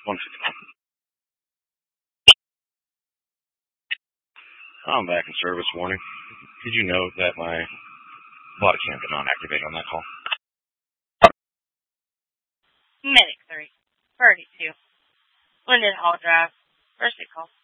159. I'm back in service. Warning. Did you note that my body cam did not activate on that call? Medic 3, 32. Linden Hall Drive. First call.